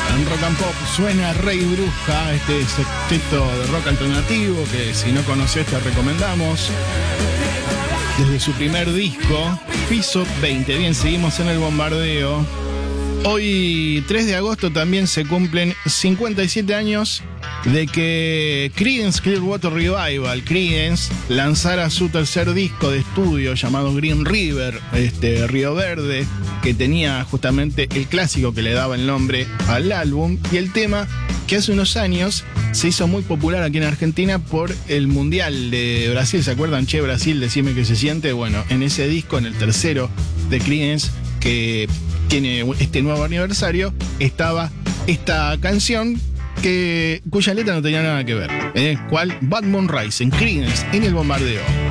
En Rock and Pop suena Rey Bruja, este sexteto de rock alternativo que si no conoces te recomendamos. Desde su primer disco, Piso 20. Bien, seguimos en el bombardeo. Hoy, 3 de agosto, también se cumplen 57 años de que Creedence Clearwater Revival, Creedence, lanzara su tercer disco de estudio llamado Green River, Río Verde, que tenía justamente el clásico que le daba el nombre al álbum, y el tema que hace unos años se hizo muy popular aquí en Argentina por el Mundial de Brasil. ¿Se acuerdan? Che, Brasil, decime qué se siente. Bueno, en ese disco, en el tercero de Creedence, que tiene este nuevo aniversario, estaba esta canción cuya letra no tenía nada que ver. ¿Cuál? Bad Moon Rising, Creedence en el bombardeo.